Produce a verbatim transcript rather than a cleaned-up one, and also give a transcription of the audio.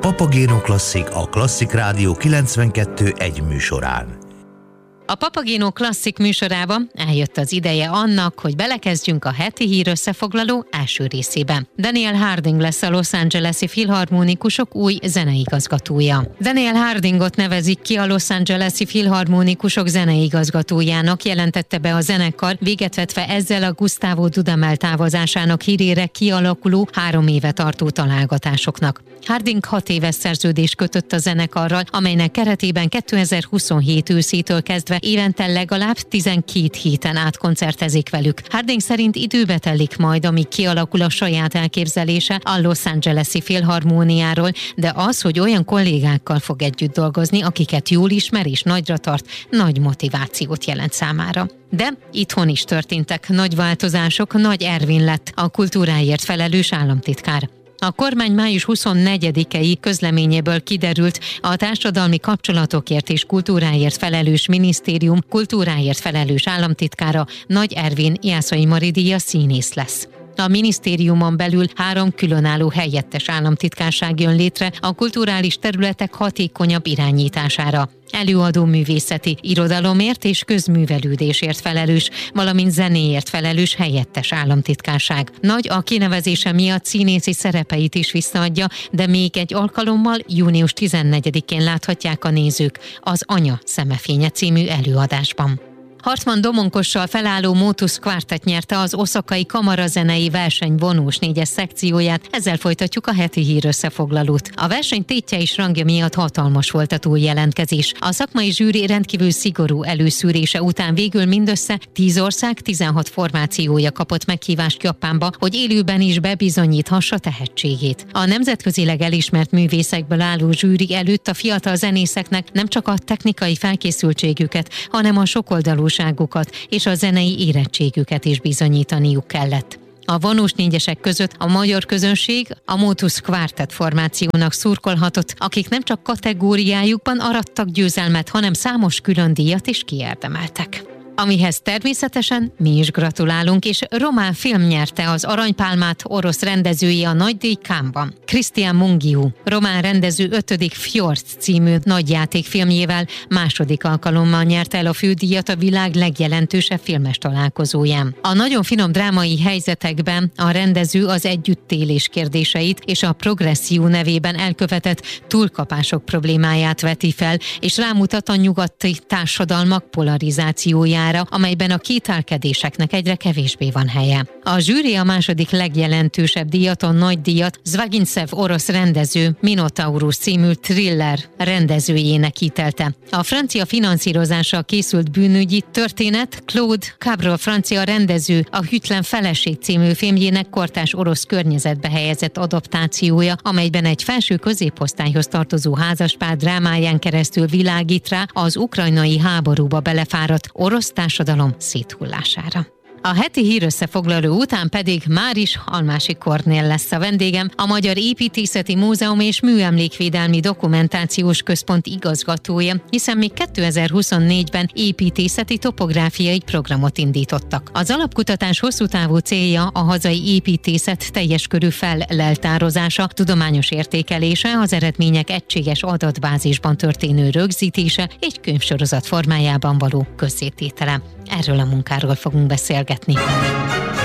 Papagéno Klasszik a Klasszik Rádió kilencvenkettő egy műsorán. A Papagéno Klasszik műsorába eljött az ideje annak, hogy belekezdjünk a heti hír összefoglaló első részébe. Daniel Harding lesz a Los Angeles-i Filharmonikusok új zeneigazgatója. Daniel Hardingot nevezik ki a Los Angeles-i Filharmonikusok zeneigazgatójának, jelentette be a zenekar, véget vetve ezzel a Gustavo Dudamel távozásának hírére kialakuló három éve tartó találgatásoknak. Harding hat éves szerződést kötött a zenekarral, amelynek keretében kétezer-huszonhét őszétől kezdve évente legalább tizenkét héten át koncertezik velük. Harding szerint időbe telik majd, amíg kialakul a saját elképzelése a Los Angeles-i Filharmóniáról, de az, hogy olyan kollégákkal fog együtt dolgozni, akiket jól ismer és nagyra tart, nagy motivációt jelent számára. De itthon is történtek nagy változások. Nagy Ervin lett a kultúráért felelős államtitkár. A kormány május huszonnegyedikei közleményéből kiderült, a társadalmi kapcsolatokért és kultúráért felelős minisztérium kultúráért felelős államtitkára Nagy Ervin Jászai Mari díjas színész lesz. A minisztériumon belül három különálló helyettes államtitkárság jön létre a kulturális területek hatékonyabb irányítására. Előadó művészeti, irodalomért és közművelődésért felelős, valamint zenéért felelős helyettes államtitkárság. Nagy a kinevezése miatt színészi szerepeit is visszaadja, de még egy alkalommal június tizennegyedikén láthatják a nézők az Anya szemefénye című előadásban. Hartmann Domonkossal felálló Motus Quartet nyerte az oszakai kamarazenei verseny vonós négyes szekcióját, ezzel folytatjuk a heti hír összefoglalót. A verseny tétje és rangja miatt hatalmas volt a túljelentkezés. A szakmai zsűri rendkívül szigorú előszűrése után végül mindössze tíz ország tizenhat formációja kapott meghívást Japánba, hogy élőben is bebizonyíthassa tehetségét. A nemzetközileg elismert művészekből álló zsűri előtt a fiatal zenészeknek nem csak a technikai felkészültségüket, hanem a sokoldalú és a zenei érettségüket is bizonyítaniuk kellett. A vonós négyesek között a magyar közönség a Motus Quartet formációnak szurkolhatott, akik nem csak kategóriájukban arattak győzelmet, hanem számos külön díjat is kiérdemeltek. Amihez természetesen mi is gratulálunk, és román film nyerte az Aranypálmát orosz rendezője a nagydíj Cannes-ban. Cristian Mungiu, román rendező ötödik Fjord című nagyjátékfilmjével második alkalommal nyerte el a fődíjat a világ legjelentősebb filmes találkozóján. A nagyon finom drámai helyzetekben a rendező az együttélés kérdéseit és a progresszió nevében elkövetett túlkapások problémáját veti fel, és rámutat a nyugati társadalmak polarizációjára, amelyben a kételkedéseknek egyre kevésbé van helye. A zsűri a második legjelentősebb díjat, a nagy díjat Zvagintsev orosz rendező Minotaurus című thriller rendezőjének ítélte. A francia finanszírozással készült bűnügyi történet Claude Chabrol francia rendező a Hűtlen feleség című filmjének kortárs orosz környezetbe helyezett adaptációja, amelyben egy felső középosztályhoz tartozó házaspár drámáján keresztül világít rá az ukrajnai háborúba belefáradt orosz társadalom széthullására. A heti hír összefoglaló után pedig máris Almási Kornél lesz a vendégem, a Magyar Építészeti Múzeum és Műemlékvédelmi Dokumentációs Központ igazgatója, hiszen még kétezer-huszonnégyben építészeti topográfiai programot indítottak. Az alapkutatás hosszú távú célja a hazai építészet teljes körű felleltározása, tudományos értékelése, az eredmények egységes adatbázisban történő rögzítése, egy könyvsorozat formájában való közzététele. Erről a munkáról fogunk beszélgetni.